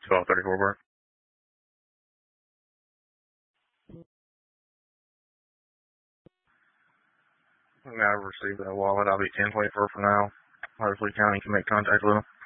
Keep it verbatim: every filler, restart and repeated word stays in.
twelve thirty-four work. I've received that wallet. I'll be ten twenty-four for now. Hopefully county can make contact with them.